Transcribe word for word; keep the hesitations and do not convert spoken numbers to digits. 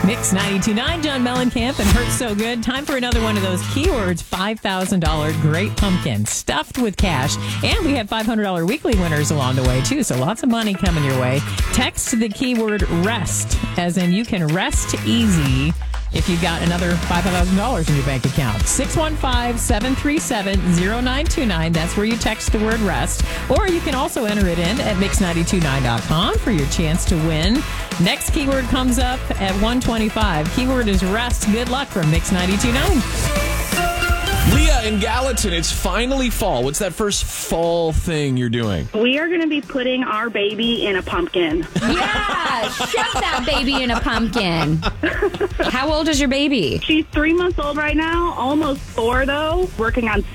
Mix ninety-two point nine, John Mellencamp and Hurt So Good. Time for another one of those keywords. five thousand dollars Great Pumpkin stuffed with cash. And we have five hundred dollars weekly winners along the way, too. So lots of money coming your way. Text the keyword REST, as in you can rest easy if you've got another five thousand dollars in your bank account. six one five, seven three seven, zero nine two nine. That's where you text the word REST. Or you can also enter it in at mix nine two nine dot com for your chance to win. Next keyword comes up at one twenty-five. Keyword is REST. Good luck from Mix ninety-two point nine. Leah in Gallatin, it's finally fall. What's that first fall thing you're doing? We are going to be putting our baby in a pumpkin. Yeah, shove that baby in a pumpkin. How old is your baby? She's three months old right now, almost four, though. Working on